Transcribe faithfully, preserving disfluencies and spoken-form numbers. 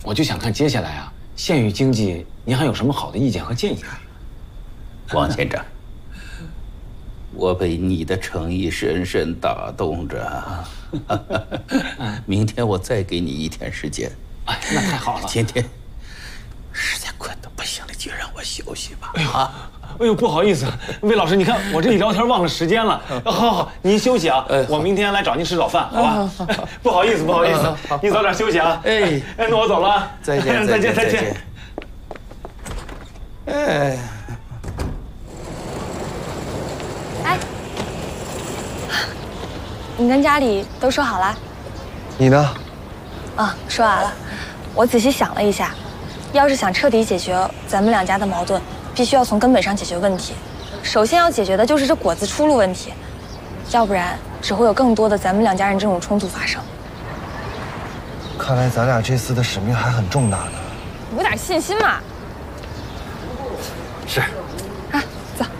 我就想看接下来啊，县域经济，您还有什么好的意见和建议？ 王县长，我被你的诚意深深打动着。明天我再给你一天时间。 哎，那太好了。 今天实在困得不行了，就让我休息吧。 哎呦，啊，哎呦，不好意思，魏老师，你看我这一聊天忘了时间了。好好好，您休息啊，我明天来找您吃早饭，好吧？不好意思，不好意思，你早点休息啊。 哎， 哎，那我走了。 再见， 再见，再见。 哎。 哎，你跟家里都说好了？ 你呢？ 啊，说完了。我仔细想了一下，要是想彻底解决咱们两家的矛盾，必须要从根本上解决问题。首先要解决的就是这果子出路问题，要不然只会有更多的咱们两家人这种冲突发生。 看来咱俩这次的使命还很重大呢。 有点信心嘛。 是，